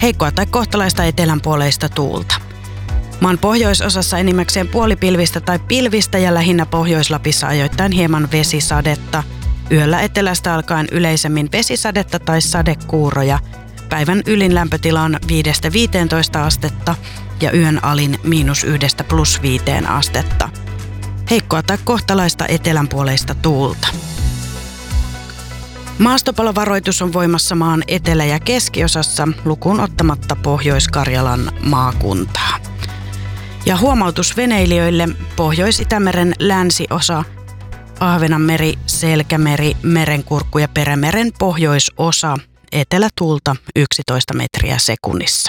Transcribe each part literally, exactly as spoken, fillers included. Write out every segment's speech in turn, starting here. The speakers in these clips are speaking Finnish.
Heikkoa tai kohtalaista etelänpuoleista tuulta. Maan pohjoisosassa enimmäkseen puolipilvistä tai pilvistä ja lähinnä Pohjois-Lapissa ajoittain hieman vesisadetta. Yöllä etelästä alkaen yleisemmin vesisadetta tai sadekuuroja. Päivän ylin lämpötila on viidestä viiteentoista astetta ja yön alin miinus yhdestä plus viiteen astetta. Heikkoa tai kohtalaista etelänpuoleista tuulta. Maastopalovaroitus on voimassa maan etelä- ja keskiosassa lukuun ottamatta Pohjois-Karjalan maakuntaa. Ja huomautus veneilijöille: Pohjois-Itämeren länsiosa, Ahvenanmeri, Selkämeri, Merenkurkku ja Perämeren pohjoisosa, etelätuulta yksitoista metriä sekunnissa.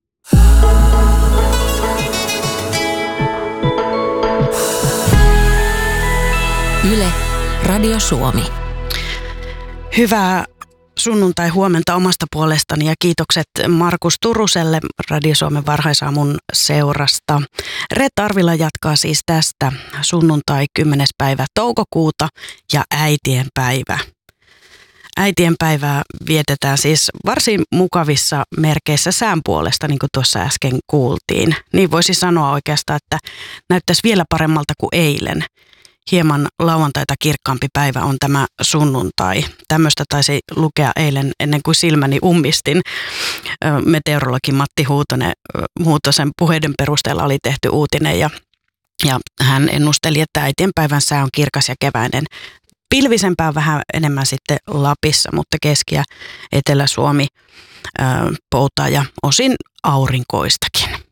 Yle, Radio Suomi. Hyvää sunnuntai-huomenta omasta puolestani ja kiitokset Markus Turuselle Radio Suomen varhaisaamun seurasta. Reetta Arvila jatkaa siis tästä sunnuntai kymmenes päivä toukokuuta ja äitienpäivä. Äitienpäivää vietetään siis varsin mukavissa merkeissä sään puolesta, niin kuin tuossa äsken kuultiin. Niin voisi sanoa oikeastaan, että näyttäisi vielä paremmalta kuin eilen. Hieman lauantaita kirkkaampi päivä on tämä sunnuntai. Tämmöistä taisi lukea eilen ennen kuin silmäni ummistin. Meteorologi Matti Huutonen, Huutosen puheiden perusteella oli tehty uutinen ja, ja hän ennusteli, että äitienpäivän sää on kirkas ja keväinen. Pilvisempää vähän enemmän sitten Lapissa, mutta Keski- ja Etelä-Suomi poutaa ja osin aurinkoistakin.